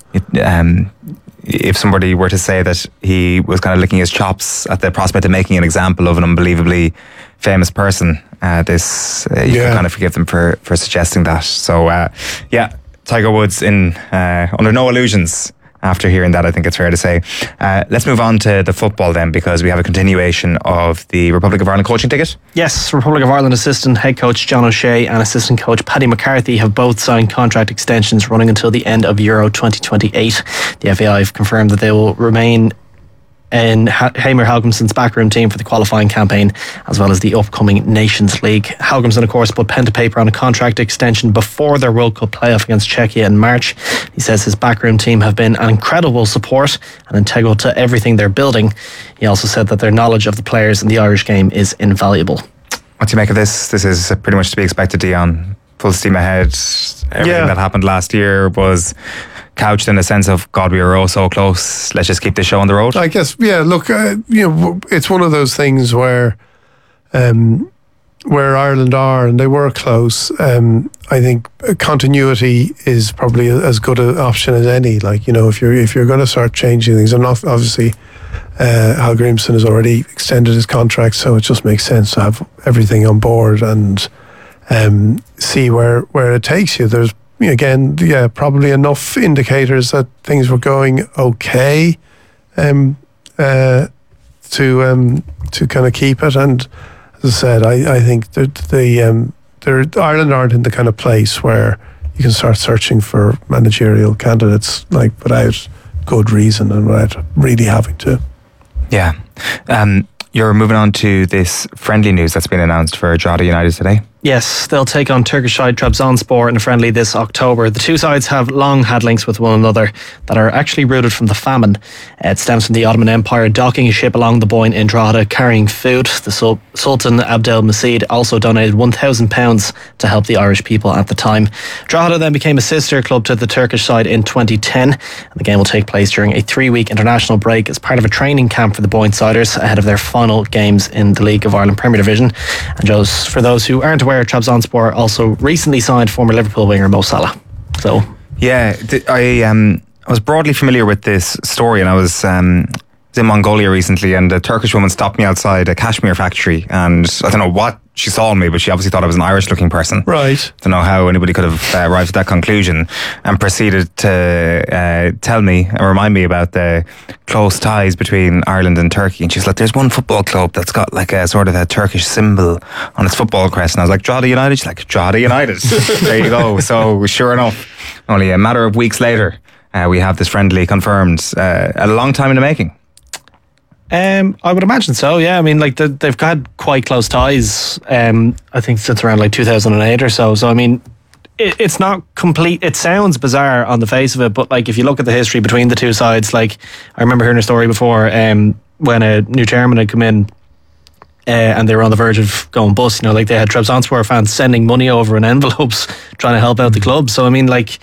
If somebody were to say that he was kind of licking his chops at the prospect of making an example of an unbelievably famous person, you can kind of forgive them for suggesting that. So, Tiger Woods under no illusions after hearing that, I think it's fair to say. Let's move on to the football then, because we have a continuation of the Republic of Ireland coaching ticket. Yes, Republic of Ireland assistant head coach John O'Shea and assistant coach Paddy McCarthy have both signed contract extensions running until the end of Euro 2028. The FAI have confirmed that they will remain in Hamer Halgrimsson's backroom team for the qualifying campaign, as well as the upcoming Nations League. Halgrimsson, of course, put pen to paper on a contract extension before their World Cup playoff against Czechia in March. He says his backroom team have been an incredible support and integral to everything they're building. He also said that their knowledge of the players in the Irish game is invaluable. What do you make of this? This is pretty much to be expected, Dion. Full steam ahead. Everything that happened last year was couched in a sense of, God, we were so close, let's just keep this show on the road. I guess, look, it's one of those things where Ireland are, and they were close. I think continuity is probably as good an option as any. Like, if you're going to start changing things, and obviously Halgrimsson has already extended his contract, so it just makes sense to have everything on board and see where it takes you. There's probably enough indicators that things were going okay to kind of keep it. And as I said, I think that Ireland aren't in the kind of place where you can start searching for managerial candidates without good reason and without really having to. Yeah. You're moving on to this friendly news that's been announced for Drogheda United today. Yes, they'll take on Turkish side Trabzonspor in a friendly this October. The two sides have long had links with one another that are actually rooted from the famine. It stems from the Ottoman Empire docking a ship along the Boyne in Drogheda carrying food. The Sultan Abdel Majid also donated £1,000 to help the Irish people at the time. Drogheda then became a sister club to the Turkish side in 2010. And the game will take place during a 3-week international break as part of a training camp for the Boyne siders ahead of their final games in the League of Ireland Premier Division. And just for those who aren't aware, Trabzonspor also recently signed former Liverpool winger Mo Salah. So I was broadly familiar with this story, and I was was in Mongolia recently, and a Turkish woman stopped me outside a cashmere factory, and I don't know what she saw in me, but she obviously thought I was an Irish-looking person. Right. Don't know how anybody could have arrived at that conclusion, and proceeded to tell me and remind me about the close ties between Ireland and Turkey. And she's like, "There's one football club that's got like a sort of a Turkish symbol on its football crest." And I was like, "Drogheda United?" She's like, "Drogheda United." There you go. So sure enough, only a matter of weeks later, we have this friendly confirmed. A long time in the making. I would imagine so, yeah. I mean, like they've had quite close ties, I think since around like 2008 or so. So, I mean, it's not complete. It sounds bizarre on the face of it, but like if you look at the history between the two sides, like I remember hearing a story before when a new chairman had come in and they were on the verge of going bust, you know, like they had Trabzonspor fans sending money over in envelopes trying to help out the club. So, I mean, like,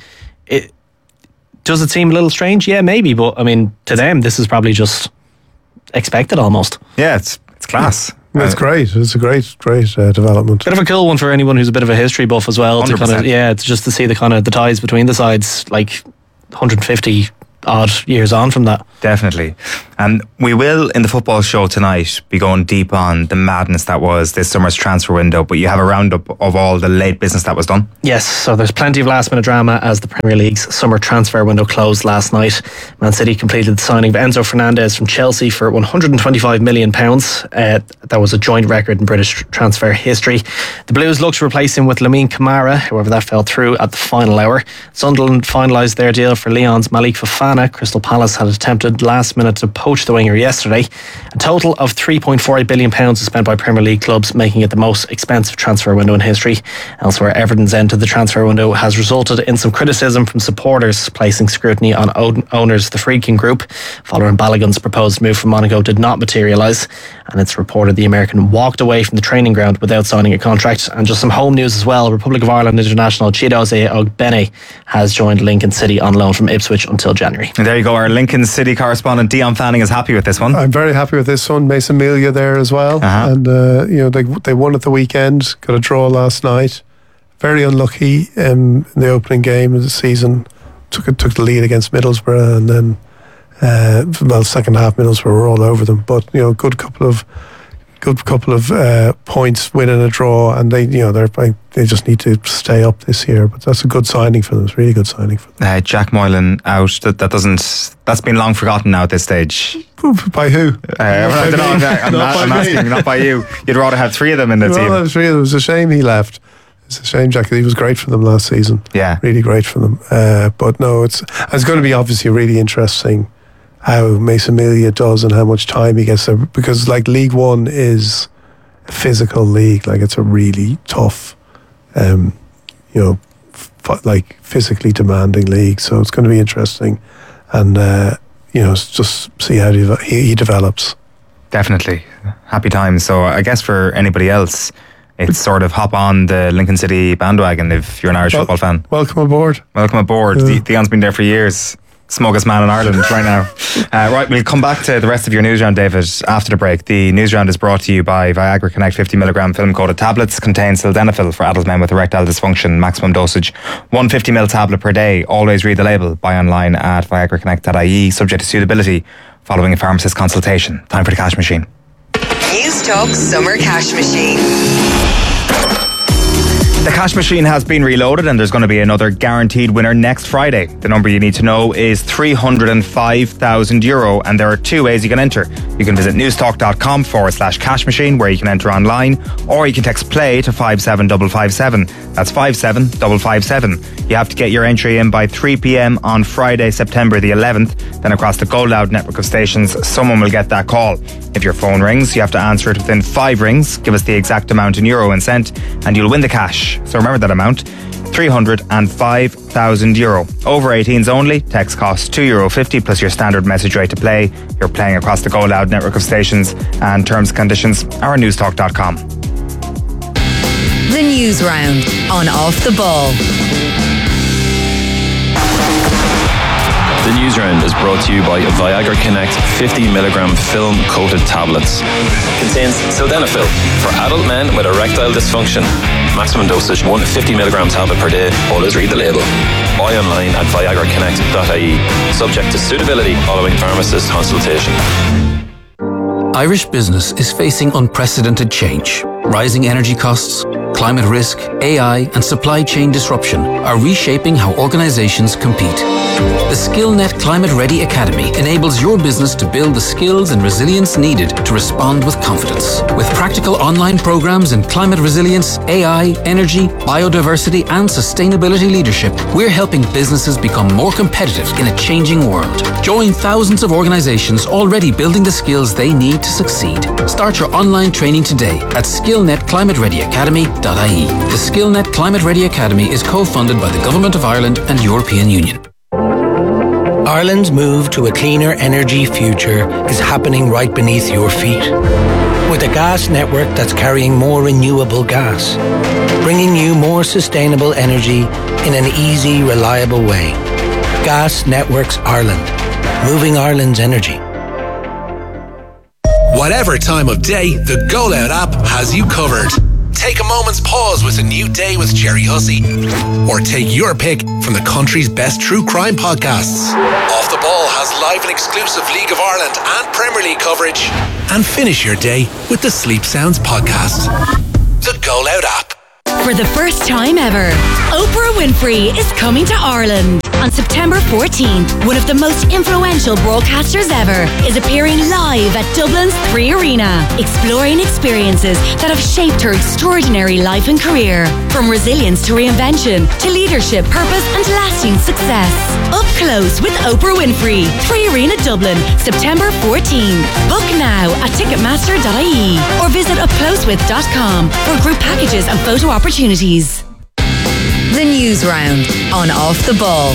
does it seem a little strange? Yeah, maybe, but I mean, to them, this is probably just expected almost. Yeah, it's class. It's great. It's a great development. Bit of a cool one for anyone who's a bit of a history buff as well. 100%. To kind of, it's just to see the kind of the ties between the sides, like 150 odd years on from that. Definitely. And we will, in the football show tonight, be going deep on the madness that was this summer's transfer window, but you have a roundup of all the late business that was done. Yes, so there's plenty of last minute drama as the Premier League's summer transfer window closed last night. Man City completed the signing of Enzo Fernandez from Chelsea for £125 million. That was a joint record in British transfer history. The Blues looked to replace him with Lamine Camara, however that fell through at the final hour. Sunderland finalised their deal for Lyon's Malik Fofana. Crystal Palace had attempted last minute to poach the winger yesterday. A total of £3.48 billion was spent by Premier League clubs, making it the most expensive transfer window in history. Elsewhere, Everton's end to the transfer window has resulted in some criticism from supporters, placing scrutiny on owners the Friedkin Group. Following Balogun's proposed move from Monaco did not materialise, and it's reported the American walked away from the training ground without signing a contract. And just some home news as well. Republic of Ireland international Chidozie Ogbene has joined Lincoln City on loan from Ipswich until January. And there you go. Our Lincoln City correspondent Dion Fanning is happy with this one. I'm very happy with this one. Mason Melia there as well. And they won at the weekend, got a draw last night. Very unlucky in the opening game of the season. Took the lead against Middlesbrough, and then second half Middlesbrough were all over them. But good couple of points, winning a draw, and they just need to stay up this year. But that's a good signing for them. It's a really good signing for them. Jack Moylan out. That's been long forgotten now at this stage. By who? I don't know. I'm asking, not by you. You'd rather have three of them in the team. Have three of them. It was a shame he left. It's a shame, Jack. He was great for them last season. Yeah, really great for them. But no, it's going to be obviously really interesting how Mason Melia does and how much time he gets there, because like League One is a physical league. Like it's a really tough, like physically demanding league. So it's going to be interesting, and just see how he develops. Definitely, happy times. So I guess for anybody else, it's sort of hop on the Lincoln City bandwagon if you're an Irish football fan. Welcome aboard. Welcome aboard. Dion's been there for years. Smuggest man in Ireland right now. Right, we'll come back to the rest of your news round, David, after the break. The news round is brought to you by Viagra Connect 50mg film-coated tablets. Contains sildenafil for adult men with erectile dysfunction. Maximum dosage 150ml tablet per day. Always read the label. Buy online at viagraconnect.ie. Subject to suitability following a pharmacist consultation. Time for the cash machine. News Talk Summer Cash Machine. The cash machine has been reloaded and there's going to be another guaranteed winner next Friday. The number you need to know is €305,000 and there are two ways you can enter. You can visit newstalk.com/cash machine where you can enter online, or you can text play to 57557. That's 57557. You have to get your entry in by 3 p.m. on Friday, September the 11th. Then across the Go Loud network of stations, someone will get that call. If your phone rings, you have to answer it within 5 rings. Give us the exact amount in euro and cent and you'll win the cash. So remember that amount, €305,000. Over 18s only. Text costs €2.50 plus your standard message rate to play. You're playing across the Go Loud network of stations, and terms and conditions are on newstalk.com. The News Round on Off the Ball. The The news round is brought to you by Viagra Connect 50mg film coated tablets. Contains sildenafil for adult men with erectile dysfunction. Maximum dosage 1 50mg tablet per day. Always read the label. Buy online at viagraconnect.ie. Subject to suitability following pharmacist consultation. Irish business is facing unprecedented change. Rising energy costs, climate risk, AI, and supply chain disruption are reshaping how organizations compete. The SkillNet Climate Ready Academy enables your business to build the skills and resilience needed to respond with confidence. With practical online programs in climate resilience, AI, energy, biodiversity, and sustainability leadership, we're helping businesses become more competitive in a changing world. Join thousands of organizations already building the skills they need to succeed. Start your online training today at skillnetclimatereadyacademy.ie. The SkillNet Climate Ready Academy is co-funded by the Government of Ireland and European Union. Ireland's move to a cleaner energy future is happening right beneath your feet. With a gas network that's carrying more renewable gas, bringing you more sustainable energy in an easy, reliable way. Gas Networks Ireland, moving Ireland's energy. Whatever time of day, the Go Loud app has you covered. Take a moment's pause with a new day with Jerry Hussey. Or take your pick from the country's best true crime podcasts. Off the Ball has live and exclusive League of Ireland and Premier League coverage. And finish your day with the Sleep Sounds podcast. The Go Loud app. For the first time ever, Oprah Winfrey is coming to Ireland. On September 14th, one of the most influential broadcasters ever is appearing live at Dublin's 3 Arena, exploring experiences that have shaped her extraordinary life and career. From resilience to reinvention, to leadership, purpose and lasting success. Up close with Oprah Winfrey, 3 Arena Dublin, September 14th. Book now at ticketmaster.ie or visit upclosewith.com for group packages and photo opportunities. The News Round on Off the Ball.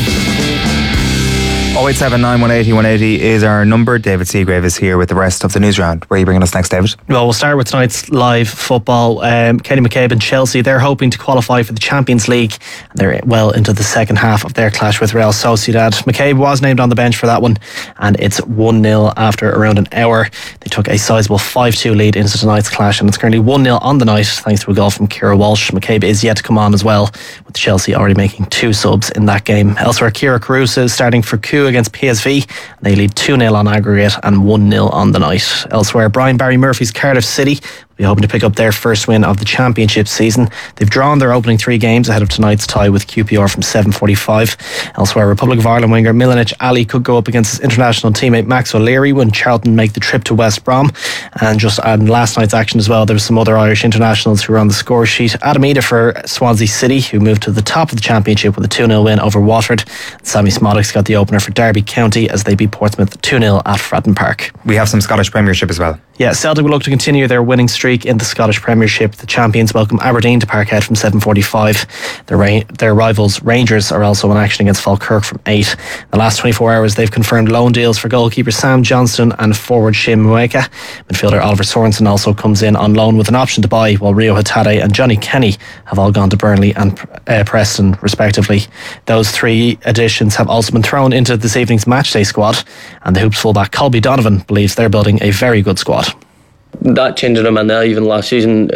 0879 180 180 is our number. David Seagrave is here with the rest of the news round. Where are you bringing us next, David? Well, we'll start with tonight's live football. Kenny McCabe and Chelsea, they're hoping to qualify for the Champions League. They're well into the second half of their clash with Real Sociedad. McCabe was named on the bench for that one, and it's 1-0 after around an hour. They took a sizable 5-2 lead into tonight's clash, and it's currently 1-0 on the night thanks to a goal from Kira Walsh. McCabe is yet to come on as well, with Chelsea already making 2 subs in that game. Elsewhere, Kira Caruso is starting for Coup against PSV. They lead 2-0 on aggregate and 1-0 on the night. Elsewhere, Brian Barry Murphy's Cardiff City will be hoping to pick up their first win of the championship season. They've drawn their opening 3 games ahead of tonight's tie with QPR from 7:45. Elsewhere, Republic of Ireland winger Milanic Ali could go up against his international teammate Max O'Leary when Charlton make the trip to West Brom. And just on last night's action as well, there were some other Irish internationals who were on the score sheet. Adam Ida for Swansea City, who moved to the top of the championship with a 2-0 win over Watford. Sammy Smoddock's got the opener for Derby County as they beat Portsmouth 2-0 at Fratton Park. We have some Scottish Premiership as well. Yeah, Celtic will look to continue their winning streak in the Scottish Premiership. The champions welcome Aberdeen to Parkhead from 7:45. Their rivals Rangers are also in action against Falkirk from 8. In the last 24 hours, they've confirmed loan deals for goalkeeper Sam Johnston and forward Shim Mweka. Midfielder Oliver Sorensen also comes in on loan with an option to buy, while Rio Hatade and Johnny Kenny have all gone to Burnley and Preston, respectively. Those 3 additions have also been thrown into this evening's matchday squad, and the Hoops fullback Colby Donovan believes they're building a very good squad. That changing room in there, even last season,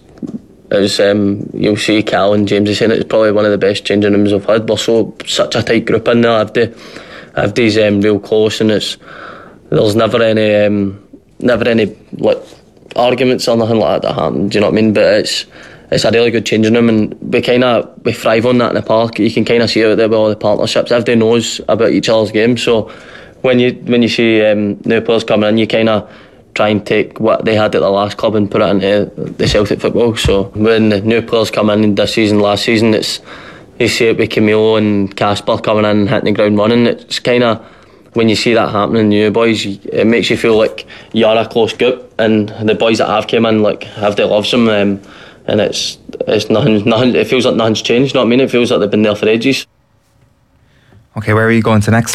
you'll see Cal and James is saying it's probably one of the best changing rooms I've had. We're such a tight group in there. Everybody's real close, and there's never any like arguments or nothing like that happen. Do you know what I mean? But it's a really good changing room, and we thrive on that in the park. You can kind of see it out there with all the partnerships. Everybody knows about each other's games, so when you see new players coming in, you kind of try and take what they had at the last club and put it into the Celtic football. So when the new players come in this season, last season, you see it with Camilo and Casper coming in and hitting the ground running. It's kind of, when you see that happening, you boys, it makes you feel like you're a close group, and the boys that have came in, like, have they loves them, and it's nothing. It feels like nothing's changed. You know what I mean? It feels like they've been there for ages. Okay, where are you going to next?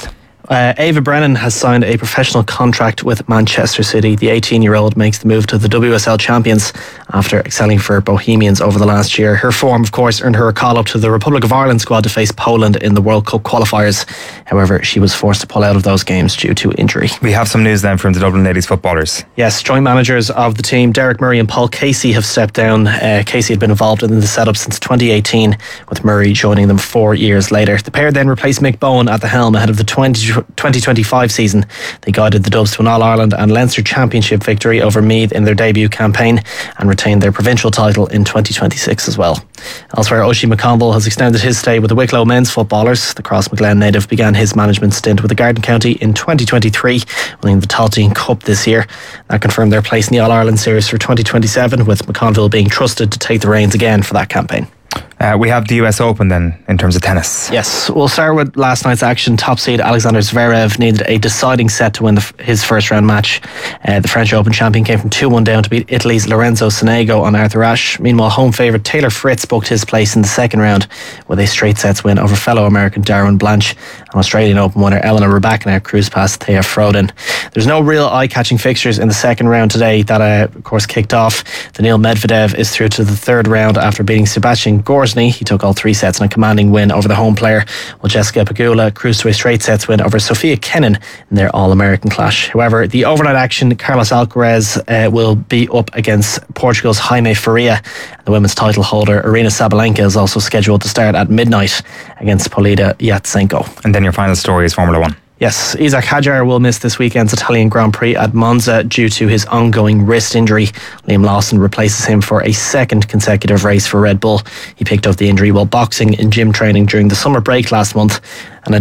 Ava Brennan has signed a professional contract with Manchester City. The 18-year-old makes the move to the WSL champions after excelling for Bohemians over the last year. Her form, of course, earned her a call-up to the Republic of Ireland squad to face Poland in the World Cup qualifiers. However, she was forced to pull out of those games due to injury. We have some news then from the Dublin Ladies footballers. Yes, joint managers of the team, Derek Murray and Paul Casey, have stepped down. Casey had been involved in the setup since 2018, with Murray joining them 4 years later. The pair then replaced Mick Bowen at the helm ahead of the 2025 season. They guided the Dubs to an All-Ireland and Leinster Championship victory over Meath in their debut campaign and retained their provincial title in 2026 as well. Elsewhere, Oisin McConville has extended his stay with the Wicklow men's footballers. The Crossmaglen native began his management stint with the Garden County in 2023, winning the Talteen Cup this year. That confirmed their place in the All-Ireland series for 2027, with McConville being trusted to take the reins again for that campaign. We have the US Open then, in terms of tennis. Yes, we'll start with last night's action. Top seed Alexander Zverev needed a deciding set to win his first round match. The French Open champion came from 2-1 down to beat Italy's Lorenzo Sonego on Arthur Ashe. Meanwhile, home favourite Taylor Fritz booked his place in the second round with a straight sets win over fellow American Darren Blanche and Australian Open winner Elena Rybakina cruised past Thea Frodin. There's no real eye-catching fixtures in the second round today that of course kicked off. Daniil Medvedev is through to the third round after beating Sebastian Gorsny. He took all 3 sets in a commanding win over the home player, while Jessica Pegula cruised to a straight sets win over Sophia Kenin in their All-American clash. However, the overnight action, Carlos Alcaraz will be up against Portugal's Jaime Faria. The women's title holder Arina Sabalenka is also scheduled to start at midnight against Polina Yatsenko. And then your final story is Formula 1. Yes, Isaac Hadjar will miss this weekend's Italian Grand Prix at Monza due to his ongoing wrist injury. Liam Lawson replaces him for a second consecutive race for Red Bull. He picked up the injury while boxing in gym training during the summer break last month. And